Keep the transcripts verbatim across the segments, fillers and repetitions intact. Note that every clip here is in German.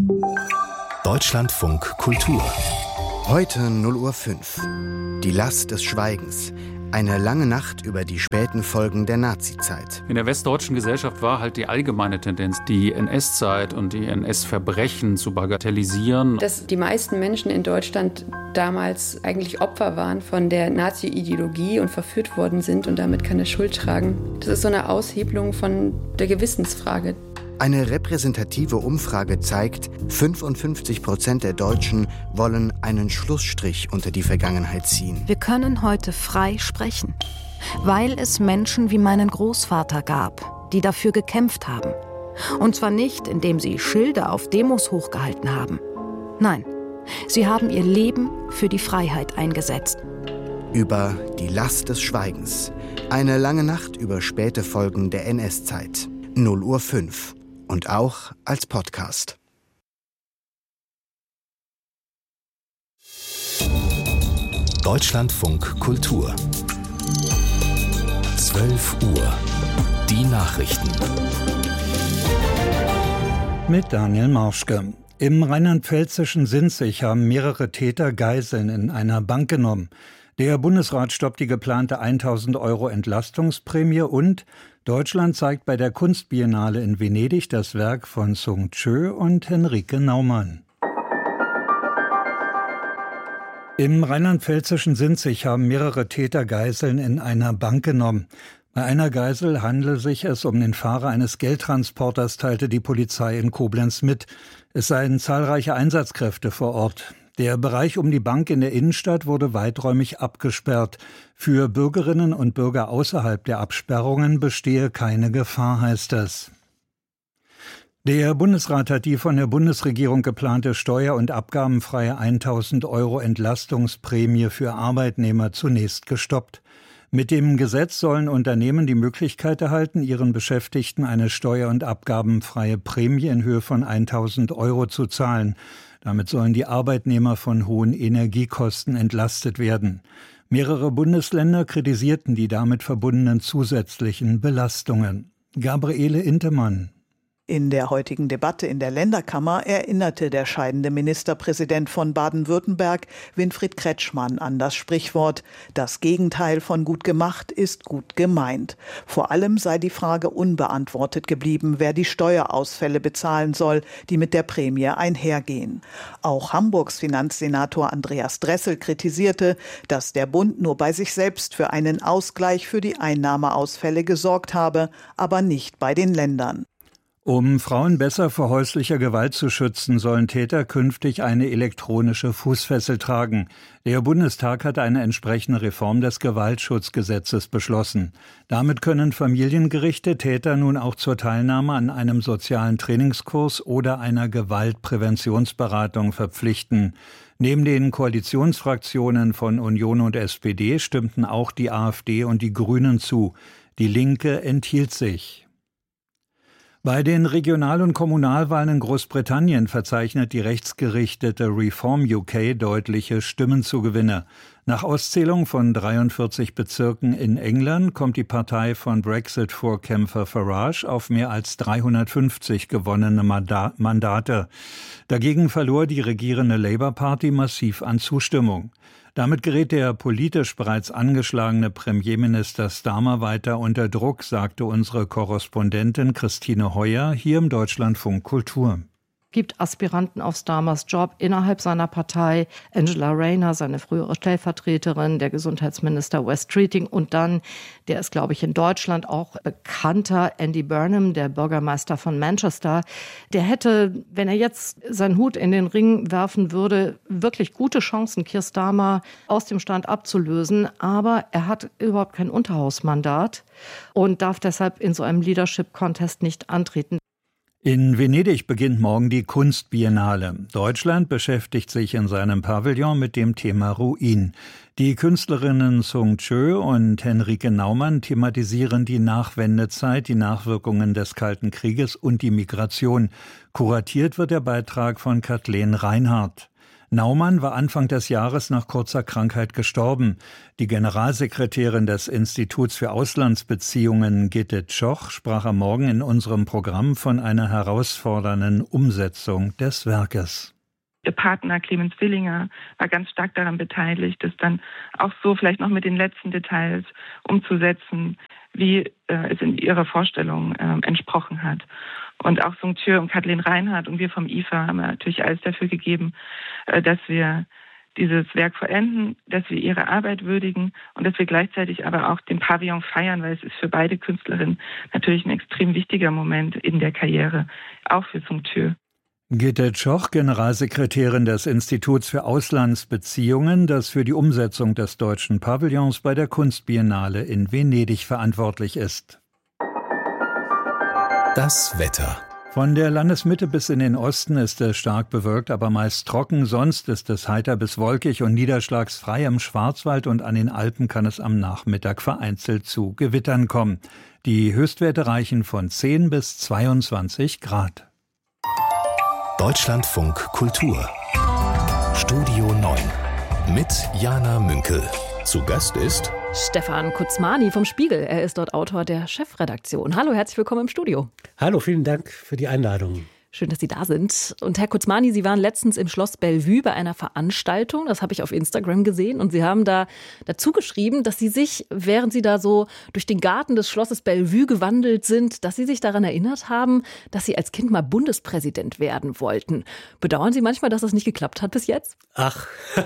Deutschlandfunk Kultur. Heute null Uhr fünf. Die Last des Schweigens. Eine lange Nacht über die späten Folgen der Nazizeit. In der westdeutschen Gesellschaft war halt die allgemeine Tendenz, die N S-Zeit und die N S-Verbrechen zu bagatellisieren. Dass die meisten Menschen in Deutschland damals eigentlich Opfer waren von der Nazi-Ideologie und verführt worden sind und damit keine Schuld tragen. Das ist so eine Aushebelung von der Gewissensfrage. Eine repräsentative Umfrage zeigt, fünfundfünfzig Prozent der Deutschen wollen einen Schlussstrich unter die Vergangenheit ziehen. Wir können heute frei sprechen, weil es Menschen wie meinen Großvater gab, die dafür gekämpft haben. Und zwar nicht, indem sie Schilder auf Demos hochgehalten haben. Nein, sie haben ihr Leben für die Freiheit eingesetzt. Über die Last des Schweigens. Eine lange Nacht über späte Folgen der N S-Zeit. null Uhr fünf. Und auch als Podcast. Deutschlandfunk Kultur. zwölf Uhr. Die Nachrichten. Mit Daniel Marschke. Im rheinland-pfälzischen Sinzig haben mehrere Täter Geiseln in einer Bank genommen. Der Bundesrat stoppt die geplante tausend Euro Entlastungsprämie und Deutschland zeigt bei der Kunstbiennale in Venedig das Werk von Sung Tjö und Henrike Naumann. Im rheinland-pfälzischen Sinzig haben mehrere Täter Geiseln in einer Bank genommen. Bei einer Geisel handele sich es um den Fahrer eines Geldtransporters, teilte die Polizei in Koblenz mit. Es seien zahlreiche Einsatzkräfte vor Ort. Der Bereich um die Bank in der Innenstadt wurde weiträumig abgesperrt. Für Bürgerinnen und Bürger außerhalb der Absperrungen bestehe keine Gefahr, heißt es. Der Bundesrat hat die von der Bundesregierung geplante steuer- und abgabenfreie tausend Euro Entlastungsprämie für Arbeitnehmer zunächst gestoppt. Mit dem Gesetz sollen Unternehmen die Möglichkeit erhalten, ihren Beschäftigten eine steuer- und abgabenfreie Prämie in Höhe von tausend Euro zu zahlen. Damit sollen die Arbeitnehmer von hohen Energiekosten entlastet werden. Mehrere Bundesländer kritisierten die damit verbundenen zusätzlichen Belastungen. Gabriele Intemann. In der heutigen Debatte in der Länderkammer erinnerte der scheidende Ministerpräsident von Baden-Württemberg, Winfried Kretschmann, an das Sprichwort: Das Gegenteil von gut gemacht ist gut gemeint. Vor allem sei die Frage unbeantwortet geblieben, wer die Steuerausfälle bezahlen soll, die mit der Prämie einhergehen. Auch Hamburgs Finanzsenator Andreas Dressel kritisierte, dass der Bund nur bei sich selbst für einen Ausgleich für die Einnahmeausfälle gesorgt habe, aber nicht bei den Ländern. Um Frauen besser vor häuslicher Gewalt zu schützen, sollen Täter künftig eine elektronische Fußfessel tragen. Der Bundestag hat eine entsprechende Reform des Gewaltschutzgesetzes beschlossen. Damit können Familiengerichte Täter nun auch zur Teilnahme an einem sozialen Trainingskurs oder einer Gewaltpräventionsberatung verpflichten. Neben den Koalitionsfraktionen von Union und S P D stimmten auch die AfD und die Grünen zu. Die Linke enthielt sich. Bei den Regional- und Kommunalwahlen in Großbritannien verzeichnet die rechtsgerichtete Reform U K deutliche Stimmenzugewinne. Nach Auszählung von dreiundvierzig Bezirken in England kommt die Partei von Brexit-Vorkämpfer Farage auf mehr als dreihundertfünfzig gewonnene Mandate. Dagegen verlor die regierende Labour Party massiv an Zustimmung. Damit gerät der politisch bereits angeschlagene Premierminister Starmer weiter unter Druck, sagte unsere Korrespondentin Christine Heuer hier im Deutschlandfunk Kultur. Gibt Aspiranten auf Starmers Job innerhalb seiner Partei. Angela Rayner, seine frühere Stellvertreterin, der Gesundheitsminister Wes Streeting und dann, der ist, glaube ich, in Deutschland auch bekannter, Andy Burnham, der Bürgermeister von Manchester. Der hätte, wenn er jetzt seinen Hut in den Ring werfen würde, wirklich gute Chancen, Keir Starmer aus dem Stand abzulösen. Aber er hat überhaupt kein Unterhausmandat und darf deshalb in so einem Leadership-Contest nicht antreten. In Venedig beginnt morgen die Kunstbiennale. Deutschland beschäftigt sich in seinem Pavillon mit dem Thema Ruin. Die Künstlerinnen Sung Tjö und Henrike Naumann thematisieren die Nachwendezeit, die Nachwirkungen des Kalten Krieges und die Migration. Kuratiert wird der Beitrag von Kathleen Reinhardt. Naumann war Anfang des Jahres nach kurzer Krankheit gestorben. Die Generalsekretärin des Instituts für Auslandsbeziehungen, Gitte Tschoch, sprach am Morgen in unserem Programm von einer herausfordernden Umsetzung des Werkes. Ihr Partner Clemens Willinger war ganz stark daran beteiligt, das dann auch so vielleicht noch mit den letzten Details umzusetzen, wie äh, es in ihrer Vorstellung äh, entsprochen hat. Und auch Sung Tjö und Kathleen Reinhardt und wir vom I F A haben natürlich alles dafür gegeben, äh, dass wir dieses Werk vollenden, dass wir ihre Arbeit würdigen und dass wir gleichzeitig aber auch den Pavillon feiern, weil es ist für beide Künstlerinnen natürlich ein extrem wichtiger Moment in der Karriere, auch für Sung Tjö. Gitte Tschoch, Generalsekretärin des Instituts für Auslandsbeziehungen, das für die Umsetzung des deutschen Pavillons bei der Kunstbiennale in Venedig verantwortlich ist. Das Wetter. Von der Landesmitte bis in den Osten ist es stark bewölkt, aber meist trocken. Sonst ist es heiter bis wolkig und niederschlagsfrei. Im Schwarzwald und an den Alpen kann es am Nachmittag vereinzelt zu Gewittern kommen. Die Höchstwerte reichen von zehn bis zweiundzwanzig Grad. Deutschlandfunk Kultur. Studio neun mit Jana Münkel. Zu Gast ist Stefan Kutzmani vom Spiegel. Er ist dort Autor der Chefredaktion. Hallo, herzlich willkommen im Studio. Hallo, vielen Dank für die Einladung. Schön, dass Sie da sind. Und Herr Kutzmani, Sie waren letztens im Schloss Bellevue bei einer Veranstaltung. Das habe ich auf Instagram gesehen. Und Sie haben da dazu geschrieben, dass Sie sich, während Sie da so durch den Garten des Schlosses Bellevue gewandelt sind, dass Sie sich daran erinnert haben, dass Sie als Kind mal Bundespräsident werden wollten. Bedauern Sie manchmal, dass das nicht geklappt hat bis jetzt? Ach,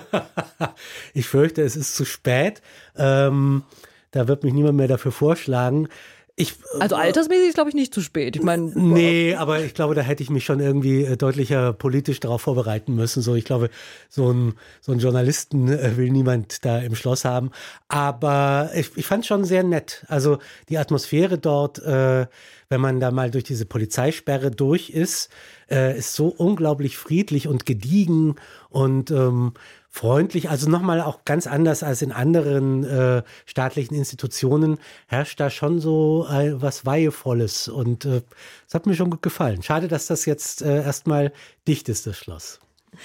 ich fürchte, es ist zu spät. Ähm, da wird mich niemand mehr dafür vorschlagen. Ich, also altersmäßig ist, glaube ich, nicht zu spät. Ich meine, nee, aber ich glaube, da hätte ich mich schon irgendwie deutlicher politisch darauf vorbereiten müssen. So, ich glaube, so ein so ein Journalisten will niemand da im Schloss haben. Aber ich, ich fand es schon sehr nett. Also die Atmosphäre dort, äh, wenn man da mal durch diese Polizeisperre durch ist, äh, ist so unglaublich friedlich und gediegen und ähm, freundlich, also nochmal auch ganz anders als in anderen äh, staatlichen Institutionen, herrscht da schon so äh, was Weihevolles und es äh, hat mir schon gut gefallen. Schade, dass das jetzt äh, erstmal dicht ist, das Schloss.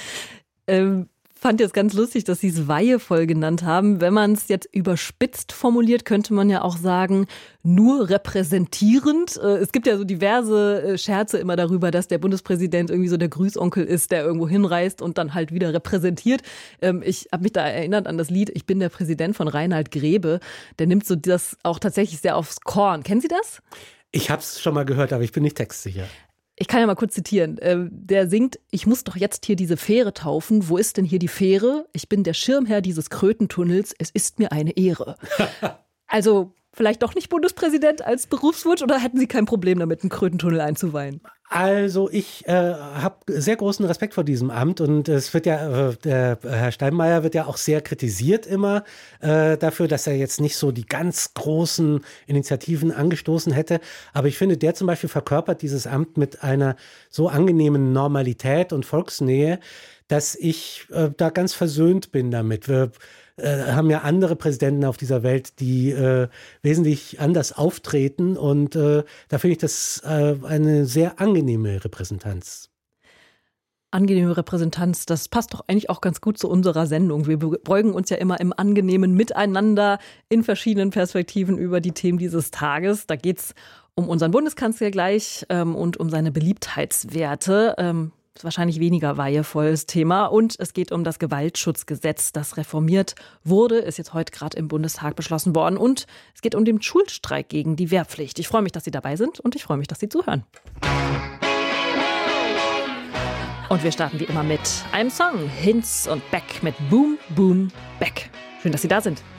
Ähm, fand jetzt ganz lustig, dass Sie es weihevoll genannt haben. Wenn man es jetzt überspitzt formuliert, könnte man ja auch sagen, nur repräsentierend. Es gibt ja so diverse Scherze immer darüber, dass der Bundespräsident irgendwie so der Grüßonkel ist, der irgendwo hinreist und dann halt wieder repräsentiert. Ich habe mich da erinnert an das Lied Ich bin der Präsident von Reinhard Grebe. Der nimmt so das auch tatsächlich sehr aufs Korn. Kennen Sie das? Ich habe es schon mal gehört, aber ich bin nicht textsicher. Ich kann ja mal kurz zitieren. Der singt, ich muss doch jetzt hier diese Fähre taufen. Wo ist denn hier die Fähre? Ich bin der Schirmherr dieses Krötentunnels. Es ist mir eine Ehre. Also vielleicht doch nicht Bundespräsident als Berufswunsch oder hätten Sie kein Problem damit, einen Krötentunnel einzuweihen? Also ich äh, habe sehr großen Respekt vor diesem Amt und es wird ja, äh, der Herr Steinmeier wird ja auch sehr kritisiert immer äh, dafür, dass er jetzt nicht so die ganz großen Initiativen angestoßen hätte. Aber ich finde, der zum Beispiel verkörpert dieses Amt mit einer so angenehmen Normalität und Volksnähe, dass ich äh, da ganz versöhnt bin damit. Wir äh, haben ja andere Präsidenten auf dieser Welt, die äh, wesentlich anders auftreten und äh, da finde ich das äh, eine sehr angenehme Repräsentanz. Angenehme Repräsentanz, das passt doch eigentlich auch ganz gut zu unserer Sendung. Wir beugen uns ja immer im angenehmen Miteinander in verschiedenen Perspektiven über die Themen dieses Tages. Da geht es um unseren Bundeskanzler gleich ähm, und um seine Beliebtheitswerte. Ähm, Das ist wahrscheinlich weniger weihevolles Thema. Und es geht um das Gewaltschutzgesetz, das reformiert wurde, ist jetzt heute gerade im Bundestag beschlossen worden. Und es geht um den Schulstreik gegen die Wehrpflicht. Ich freue mich, dass Sie dabei sind und ich freue mich, dass Sie zuhören. Und wir starten wie immer mit einem Song. Hinz und Beck mit Boom, Boom, Beck. Schön, dass Sie da sind.